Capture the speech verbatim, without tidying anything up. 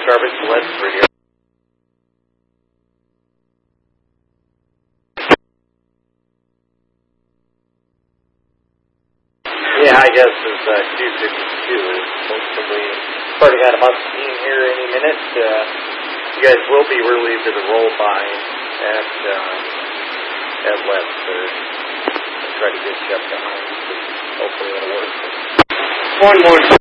Garbage Lens Radio. Yeah, I guess it's uh, Q fifty-two is hopefully starting out about steam here any minute. Uh, you guys will be relieved of the roll by at, uh, at Lester. I'll try to get you up behind. Hopefully it'll work. One more.